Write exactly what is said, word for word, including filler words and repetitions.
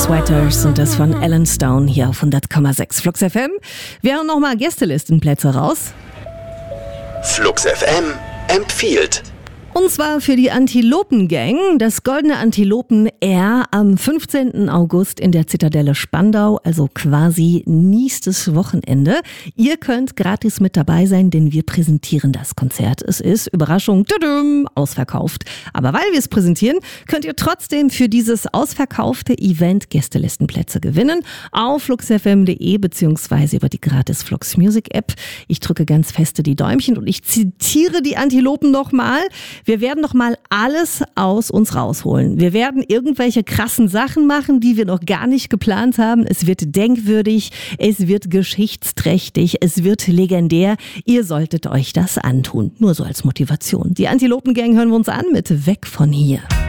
Sweaters und das von Alan Stone hier auf hundert Komma sechs Flux F M. Wir haben nochmal Gästelistenplätze raus. Flux F M empfiehlt. Und zwar für die Antilopen-Gang, das Goldene Antilopen-Air am fünfzehnten August in der Zitadelle Spandau, also quasi nächstes Wochenende. Ihr könnt gratis mit dabei sein, denn wir präsentieren das Konzert. Es ist, Überraschung, tadam, ausverkauft. Aber weil wir es präsentieren, könnt ihr trotzdem für dieses ausverkaufte Event Gästelistenplätze gewinnen auf flux f m punkt d e beziehungsweise über die gratis Flux Music App. Ich drücke ganz feste die Däumchen und ich zitiere die Antilopen nochmal. Wir werden noch mal alles aus uns rausholen. Wir werden irgendwelche krassen Sachen machen, die wir noch gar nicht geplant haben. Es wird denkwürdig, es wird geschichtsträchtig, es wird legendär. Ihr solltet euch das antun. Nur so als Motivation. Die Antilopen-Gang hören wir uns an mit Weg von hier.